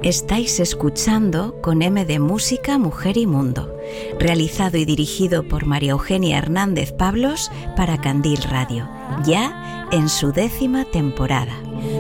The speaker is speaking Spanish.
Estáis escuchando Con M de Música, Mujer y Mundo, realizado y dirigido por María Eugenia Hernández Pablos para Candil Radio, ya en su 10ª temporada.